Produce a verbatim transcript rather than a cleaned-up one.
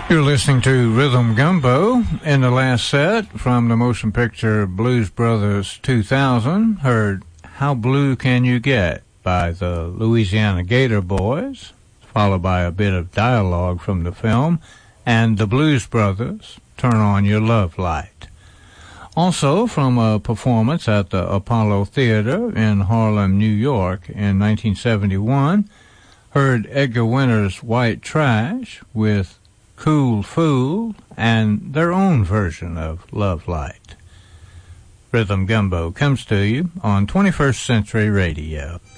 You're listening to Rhythm Gumbo. In the last set, from the motion picture Blues Brothers two thousand, heard How Blue Can You Get by the Louisiana Gator Boys, followed by a bit of dialogue from the film, and the Blues Brothers, Turn On Your Love Light. Also from a performance at the Apollo Theater in Harlem, New York in nineteen seventy-one, heard Edgar Winter's White Trash with Cool Fool and their own version of Love Light. Rhythm Gumbo comes to you on twenty-first Century Radio.